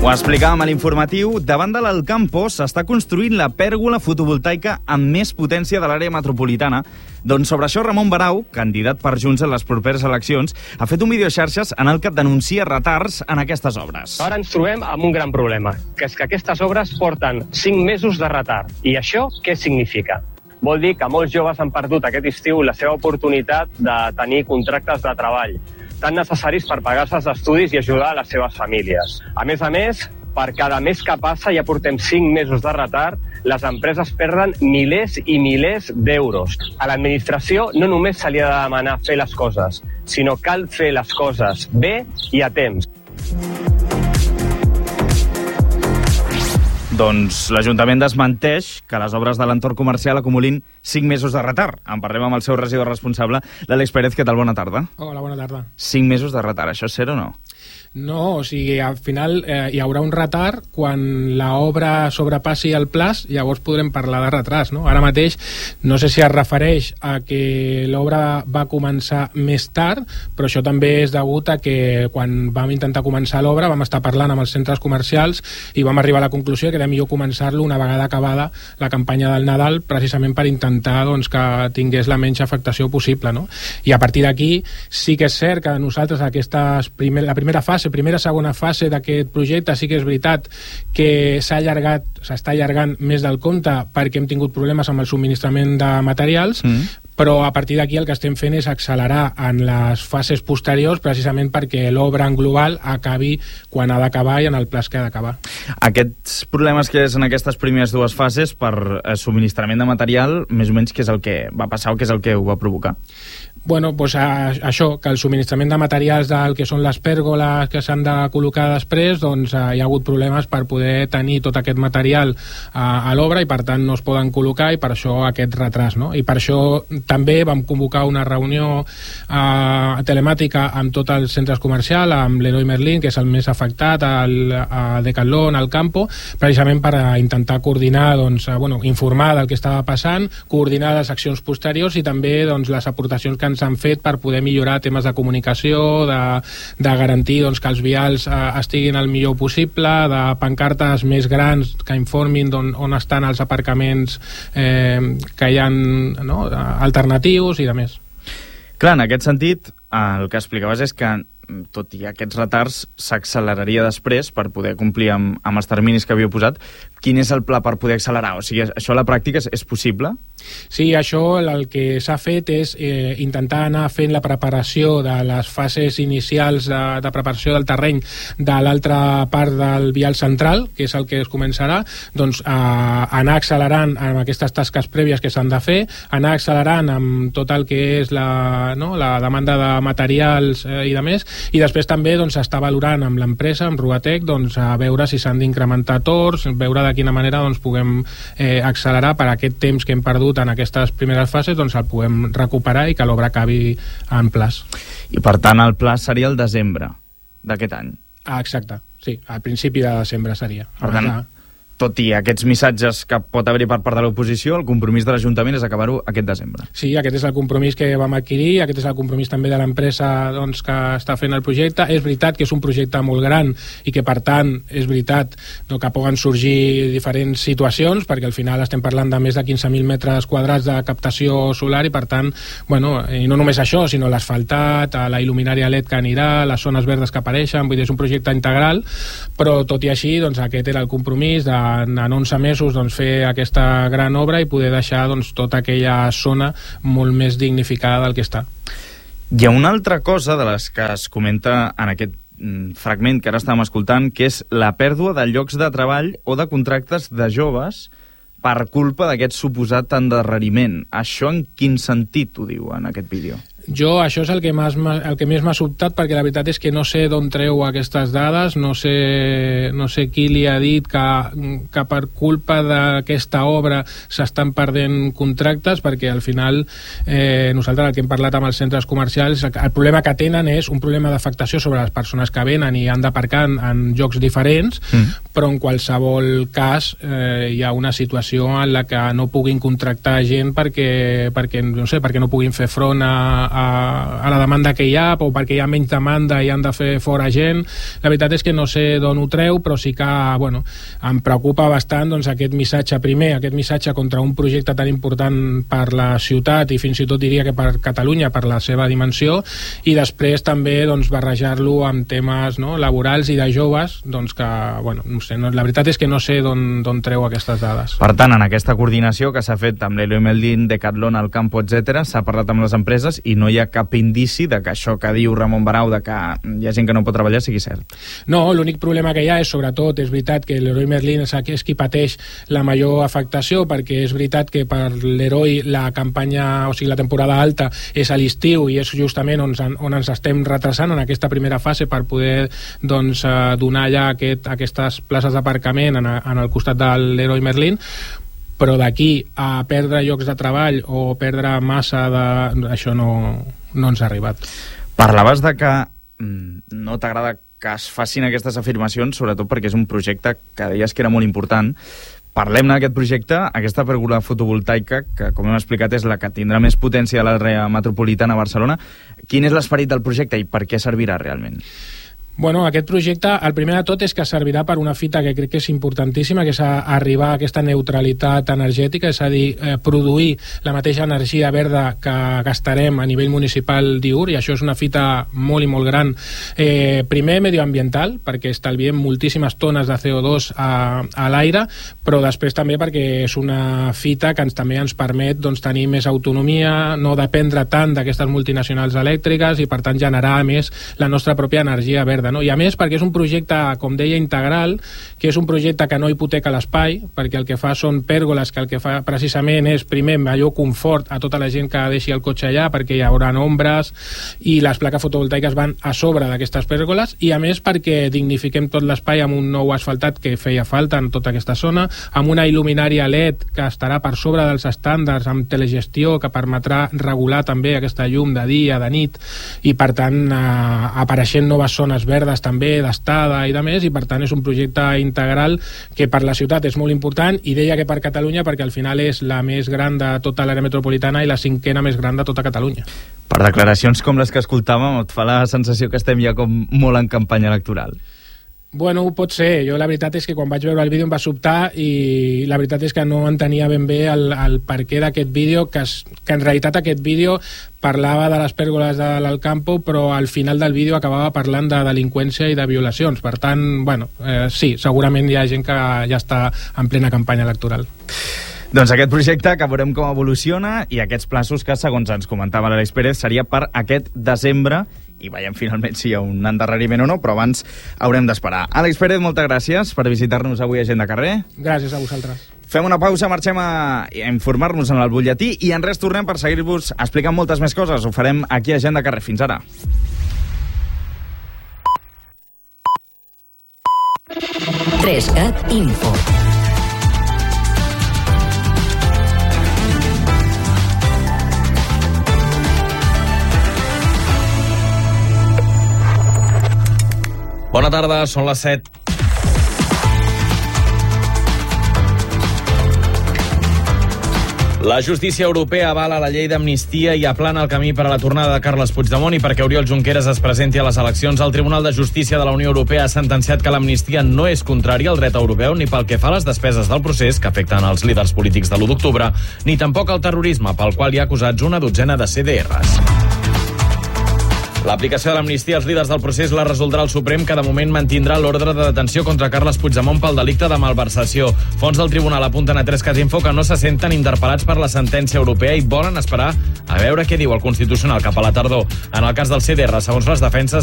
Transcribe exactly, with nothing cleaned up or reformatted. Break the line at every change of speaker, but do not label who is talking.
Ho explicàvem a l'informatiu, davant de l'Alcampo s'està construint la pèrgola fotovoltaica amb més potència de l'àrea metropolitana. Doncs sobre això Ramon Barau, candidat per Junts en les properes eleccions, ha fet un vídeo a xarxes en el que denuncia retards en aquestes obres.
Ara ens trobem amb un gran problema, que és que aquestes obres porten cinc mesos de retard. I això què significa? Vol dir que molts joves han perdut aquest estiu la seva oportunitat de tenir contractes de treball tan necessaris per pagar-se els estudis i ajudar a les seves famílies. A més a més, per cada mes que passa, ja portem cinc mesos de retard, les empreses perden milers i milers d'euros. A l'administració no només se li ha de demanar fer les coses, sinó cal fer les coses bé i a temps.
Doncs l'Ajuntament desmenteix que les obres de l'entorn comercial acumulin cinc mesos de retard. En parlem amb el seu regidor responsable, l'Àlex Pérez. Què tal? Bona tarda.
Hola, bona tarda.
Cinc mesos de retard, això és cert o no?
No, o sigui, al final eh, hi haurà un retard quan l'obra sobrepassi el plaç, llavors podrem parlar de retras, no? Ara mateix no sé si es refereix a que l'obra va començar més tard, però això també és degut a que quan vam intentar començar l'obra vam estar parlant amb els centres comercials i vam arribar a la conclusió que era millor començar-lo una vegada acabada la campanya del Nadal, precisament per intentar doncs, que tingués la menys afectació possible, no? I a partir d'aquí sí que és cert que nosaltres aquestes primer, la primera fase primera segona fase d'aquest projecte sí que és veritat que s'ha allargat, s'està allargant més del compte perquè hem tingut problemes amb el subministrament de materials, mm. però a partir d'aquí el que estem fent és accelerar en les fases posteriors precisament perquè l'obra en global acabi quan ha d'acabar i en el plaç que ha d'acabar.
Aquests problemes que és en aquestes primeres dues fases per subministrament de material, més o menys què és el que va passar o què és el que ho va provocar?
Bueno, pues a, això, que el subministrament de materials del que són les pèrgoles que s'han de col·locar després, doncs hi ha hagut problemes per poder tenir tot aquest material a, a l'obra i per tant no es poden col·locar i per això aquest retras, no? I per això també vam convocar una reunió eh, telemàtica amb tots els centres comercials, amb Leroy Merlin, que és el més afectat, el, a Decathlon, al Campo, precisament per intentar coordinar, doncs, eh, bueno, informar del que estava passant, coordinar les accions posteriors i també doncs, les aportacions que ens han fet per poder millorar temes de comunicació, de, de garantir doncs, que els vials eh, estiguin el millor possible, de pancartes més grans que informin on, on estan els aparcaments eh, que hi ha, no, alternatius i de més.
Clar, en aquest sentit, el que explicaves és que tot i aquests retards s'acceleraria després per poder complir amb, amb els terminis que havíeu posat. Quin és el pla per poder accelerar? O sigui, això a la pràctica és, és possible?
Sí, això el que s'ha fet és eh, intentar anar fent la preparació de les fases inicials de, de preparació del terreny de l'altra part del vial central, que és el que es començarà, doncs eh, anar accelerant amb aquestes tasques prèvies que s'han de fer, anar accelerant amb tot el que és la, no, la demanda de materials eh, i de més, i després també doncs, està valorant amb l'empresa, amb Rugatec, doncs, a veure si s'han d'incrementar torns, veure de quina manera doncs, puguem eh, accelerar per aquest temps que hem perdut en aquestes primeres fases, doncs el puguem recuperar i que l'obra acabi en plaç.
I per tant el plaç seria el desembre d'aquest any?
Ah, exacte, sí, al principi de desembre seria.
Per tant, tot i aquests missatges que pot haver-hi per part de l'oposició, el compromís de l'Ajuntament és acabar-ho aquest desembre.
Sí, aquest és el compromís que vam adquirir, aquest és el compromís també de l'empresa doncs, que està fent el projecte. És veritat que és un projecte molt gran i que, per tant, és veritat no, que poden sorgir diferents situacions, perquè al final estem parlant de més de quinze mil metres quadrats de captació solar i, per tant, bueno, i no només això, sinó l'asfaltat, la il·luminària L E D que anirà, les zones verdes que apareixen, vull dir, és un projecte integral, però tot i així, doncs, aquest era el compromís de en onze mesos doncs, fer aquesta gran obra i poder deixar doncs, tota aquella zona molt més dignificada del que està.
Hi ha una altra cosa de les que es comenta en aquest fragment que ara estàvem escoltant, que és la pèrdua de llocs de treball o de contractes de joves per culpa d'aquest suposat endarreriment. Això en quin sentit ho diu en aquest vídeo?
Jo, això és el que, més, el que més m'ha sobtat, perquè la veritat és que no sé d'on treu aquestes dades, no sé, no sé qui li ha dit que, que per culpa d'aquesta obra s'estan perdent contractes, perquè al final eh, nosaltres el que hem parlat amb els centres comercials, el problema que tenen és un problema d'afectació sobre les persones que venen i han d'aparcar en, en llocs diferents, mm. però en qualsevol cas eh, hi ha una situació en la que no puguin contractar gent perquè, perquè, no sé, perquè no puguin fer front a, a, a la demanda que hi ha, o perquè hi ha menys demanda i han de fer fora gent. La veritat és que no sé d'on ho treu, però sí que bueno, em preocupa bastant doncs, aquest missatge, primer, aquest missatge contra un projecte tan important per la ciutat i fins i tot diria que per Catalunya, per la seva dimensió, i després també doncs, barrejar-lo amb temes no, laborals i de joves, doncs que, bueno, no sé, no, la veritat és que no sé d'on treu aquestes dades.
Per tant, en aquesta coordinació que s'ha fet amb l'Eloy Meldín, Decathlon, Alcampo, etcètera, s'ha parlat amb les empreses i no hi ha cap indici de que això que diu Ramon Barau, de que hi ha gent que no pot treballar, sigui cert.
No, l'únic problema que hi ha és, sobretot, és veritat que l'Eloy Meldín és, és qui pateix la major afectació, perquè és veritat que per l'Eloy la campanya, o sigui, la temporada alta és a l'estiu i és justament on, on ens estem retrasant en aquesta primera fase per poder doncs, donar ja aquest, aquestes places d'aparcament en, en el costat de l'Eloy Merlin, però d'aquí a perdre llocs de treball o perdre massa de... això no, no ens ha arribat.
Parlaves de que mm, no t'agrada que es facin aquestes afirmacions, sobretot perquè és un projecte que deies que era molt important. Parlem d'aquest projecte, aquesta pèrgola fotovoltaica, que com hem explicat és la que tindrà més potència a l'àrea metropolitana a Barcelona. Quin és l'esperit del projecte i per què servirà realment?
Bueno, aquest projecte, el primer de tot és que servirà per una fita que crec que és importantíssima, que és arribar a aquesta neutralitat energètica, és a dir, eh, produir la mateixa energia verda que gastarem a nivell municipal diür, i això és una fita molt i molt gran. Eh, primer, medioambiental, perquè estalviem moltíssimes tones de C O dos a, a l'aire, però després també perquè és una fita que ens, també ens permet doncs, tenir més autonomia, no dependre tant d'aquestes multinacionals elèctriques i, per tant, generar més la nostra pròpia energia verda. No? I a més perquè és un projecte, com deia, integral, que és un projecte que no hipoteca l'espai, perquè el que fa són pèrgoles, que el que fa precisament és, primer, major confort a tota la gent que deixi el cotxe allà, perquè hi haurà ombres i les plaques fotovoltaiques van a sobre d'aquestes pèrgoles, i a més perquè dignifiquem tot l'espai amb un nou asfaltat que feia falta en tota aquesta zona, amb una il·luminària L E D que estarà per sobre dels estàndards, amb telegestió que permetrà regular també aquesta llum de dia, de nit, i per tant eh, apareixent noves zones verdes també, d'estada i de més, i per tant és un projecte integral que per la ciutat és molt important, i deia que per Catalunya perquè al final és la més gran de tota l'àrea metropolitana i la cinquena més gran de tota Catalunya.
Per declaracions com les que escoltàvem et fa la sensació que estem ja com molt en campanya electoral.
Bueno, pot ser. Jo la veritat és que quan vaig veure el vídeo em va sobtar i la veritat és que no entenia ben bé el, el perquè d'aquest vídeo, que, es, que en realitat aquest vídeo parlava de les pèrgoles de l'Alcampo, però al final del vídeo acabava parlant de delinqüència i de violacions. Per tant, bueno, eh, sí, segurament hi ha gent que ja està en plena campanya electoral.
Doncs aquest projecte, que veurem com evoluciona, i aquests plaços que, segons ens comentava l'Àlex Pérez, seria per aquest desembre, i veiem finalment si hi ha un endarreriment o no, però abans haurem d'esperar. Àlex Pérez, moltes gràcies per visitar-nos avui a Gent de Carrer.
Gràcies a vosaltres.
Fem una pausa, marxem a, a informar-nos en el butlletí i en res tornem per seguir-vos explicant moltes més coses. Ho farem aquí a Gent de Carrer. Fins ara.
Trescat Info.
Bona tarda, són les set. La justícia europea avala la llei d'amnistia i aplana el camí per a la tornada de Carles Puigdemont i perquè Oriol Junqueras es presenti a les eleccions. El Tribunal de Justícia de la Unió Europea ha sentenciat que l'amnistia no és contrària al dret europeu ni pel que fa a les despeses del procés que afecten els líders polítics de l'u d'octubre, ni tampoc al terrorisme, pel qual hi ha acusats una dotzena de C D Rs. L'aplicació de l'amnistia als líders del procés la resoldrà el Suprem, que de moment mantindrà l'ordre de detenció contra Carles Puigdemont pel delicte de malversació. Fonts del tribunal apunten a Trescat Info que no se senten interpel·lats per la sentència europea i volen esperar a veure què diu el Constitucional cap a la tardor. En el cas del C D R, segons les defenses,